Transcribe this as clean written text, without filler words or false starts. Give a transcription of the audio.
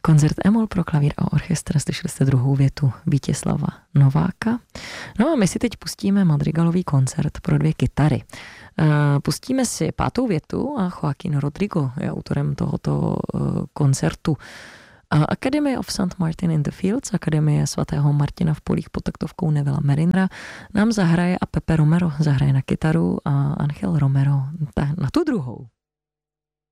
Koncert E-moll pro klavír a orchestr, slyšeli jste druhou větu Vítězslava Nováka. No a my si teď pustíme madrigalový koncert pro dvě kytary. Pustíme si pátou větu a Joaquín Rodrigo je autorem tohoto koncertu. Academy of St. Martin in the Fields, Akademie svatého Martina v polích pod taktovkou Nevilla Marinera, nám zahraje a Pepe Romero zahraje na kytaru a Angel Romero na tu druhou.